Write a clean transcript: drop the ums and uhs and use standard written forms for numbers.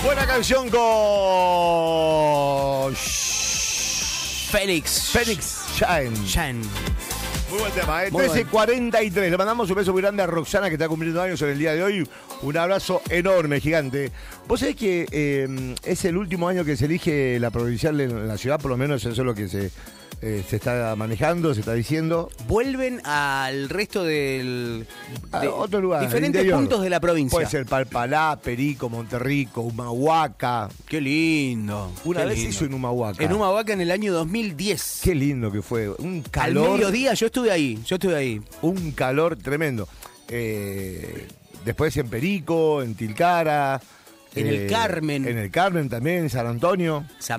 Buena canción con Félix Shine. Muy buen tema, 13:43. Le mandamos un beso muy grande a Roxana, que está cumpliendo años en el día de hoy. Un abrazo enorme, gigante. Vos sabés que es el último año que se elige la provincial en la ciudad, por lo menos eso es lo que se está manejando, se está diciendo. Vuelven al resto de otro lugar, diferentes puntos de la provincia. Puede ser Palpalá, Perico, Monterrico, Humahuaca. Qué lindo. Una vez hizo en Humahuaca. En Humahuaca en el año 2010. Qué lindo que fue. Un calor. Al mediodía yo estuve ahí. Un calor tremendo. Después en Perico, en Tilcara. En el Carmen. En el Carmen también, en San Antonio.